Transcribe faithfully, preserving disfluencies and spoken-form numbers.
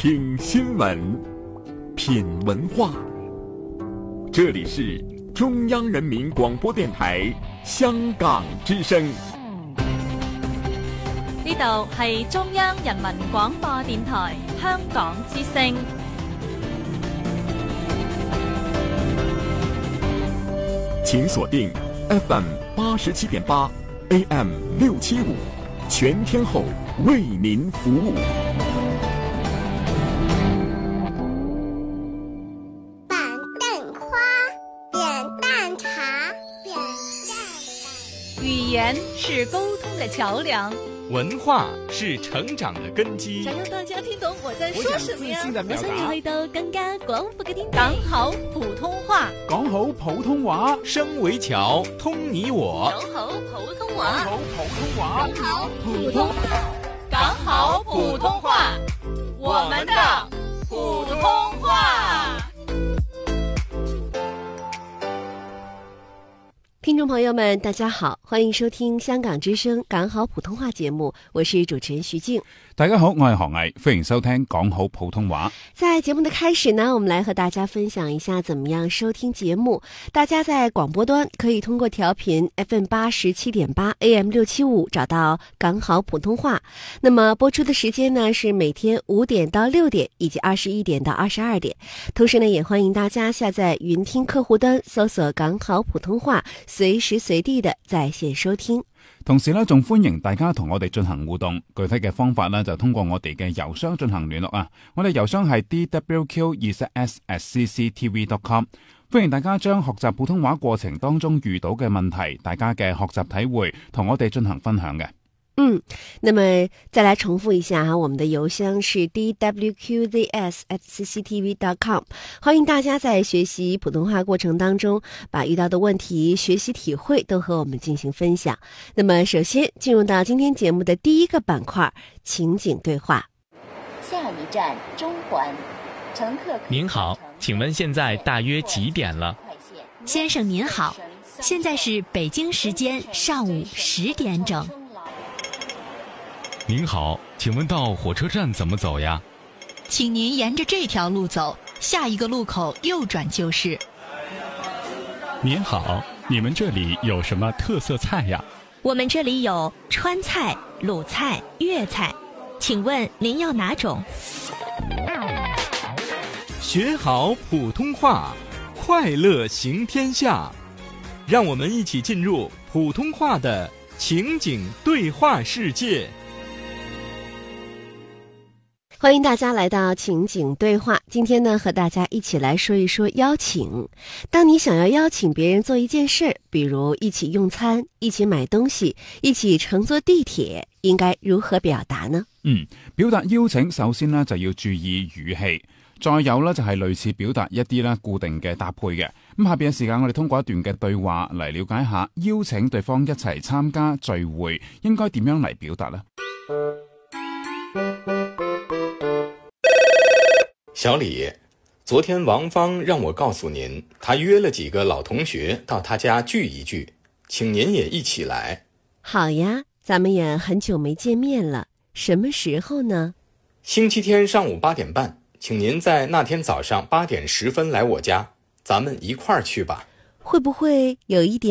听新闻，品文化。这里是中央人民廣播電台香港之聲。 呢度係中央人民廣播電台香港之聲。 請鎖定 F M 八十七點八 A M 六七五，全天候為您服務。 板凳花，扁担茶，扁担語言是溝通的橋梁， 文化是成長的根基。 想讓大家聽懂我在說什麼呀？我想要去到更加廣闊嘅天地。講好普通話， 講好普通話， 聲為橋，通你我。 講好普通話， 講好普通話， 講好普通話，講好普通話，我們的普通話。 聽眾朋友們，大家好，歡迎收聽香港之聲港好普通話節目，我是主持人徐靜。 大家好，我係何毅，歡迎收聽講好普通話。 在節目的開始呢，我們來和大家分享一下怎麼樣收聽節目。大家在廣播端可以通過調頻 F M 八十七點八 A M 六七五找到港好普通話。那麼播出的時間呢是每天五點到六點，以及二十一點到二十二點。同時呢，也歡迎大家下載雲聽客戶端，搜索港好普通話，隨時隨地的在線收聽。 同時呢，仲歡迎大家同我哋進行互動，具體嘅方法呢，就通過我哋嘅郵箱進行聯絡啊。我哋郵箱係 d w q 二十 s at c c t v dot com。歡迎大家將學習普通話過程當中遇到嘅問題，大家嘅學習體會，同我哋進行分享嘅。 嗯，那麼再來重複一下哈，我們的郵箱是 d w q z s at c c t v dot com。歡迎大家在學習普通話過程當中，把遇到的問題、學習體會都和我們進行分享。那麼首先進入到今天節目的第一個板塊，情景對話。 下一站中環，乘客。 您好，請問現在大約幾點了？ 先生您好，現在是北京時間上午十點整。 您好，請問到火車站怎麼走呀？ 請您沿着這條路走，下一個路口右轉就是。 您好，你們這裡有什麼特色菜呀？ 我們這裡有川菜、魯菜、粵菜，請問您要哪種？ 學好普通話，快樂行天下。讓我們一起進入普通話的情景對話世界。 歡迎大家來到情景對話。今天呢，和大家一起來說一說邀請。當你想要邀請別人做一件事，比如一起用餐、一起買東西、一起乘坐地鐵，應該如何表達呢？ 嗯，表達邀請首先呢就要注意語氣，再有呢就係類似表達一啲呢固定嘅搭配嘅。咁下邊嘅時間我哋通過一段嘅對話嚟了解下邀請對方一齊參加聚會應該點樣嚟表達呢？ 小李，昨天王芳讓我告訴您，她約了幾個老同學到她家聚一聚，請您也一起來。 好呀，咱們也很久沒見面了，什麼時候呢？ 星期天上午八點半，請您在那天早上八點十分來我家，咱們一塊兒去吧。 會不會有一點